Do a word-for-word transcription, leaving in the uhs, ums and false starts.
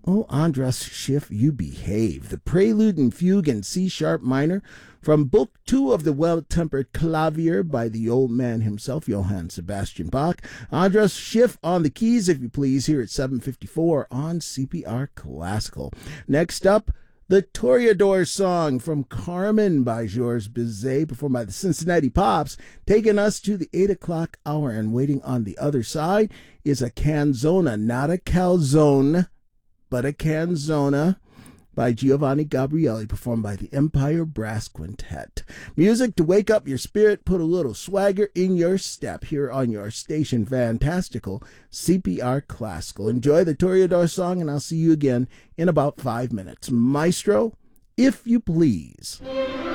Oh, Andras Schiff, you behave. The Prelude and Fugue in C-sharp minor from Book Two of the Well-Tempered Clavier by the old man himself, Johann Sebastian Bach. Andras Schiff on the keys, if you please, here at seven fifty-four on C P R Classical. Next up, the Toreador Song from Carmen by Georges Bizet, performed by the Cincinnati Pops, taking us to the eight o'clock hour. And waiting on the other side is a canzona, not a calzone, but a canzona by Giovanni Gabrieli, performed by the Empire Brass Quintet. Music to wake up your spirit, put a little swagger in your step here on your station, Fantastical C P R Classical. Enjoy the Toreador Song, and I'll see you again in about five minutes. Maestro, if you please.